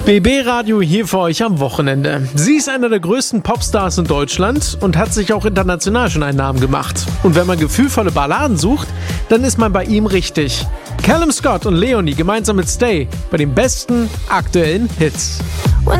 BB Radio hier für euch am Wochenende. Sie ist einer der größten Popstars in Deutschland und hat sich auch international schon einen Namen gemacht. Und wenn man gefühlvolle Balladen sucht, dann ist man bei ihm richtig. Callum Scott und Leonie gemeinsam mit Stay bei den besten aktuellen Hits. When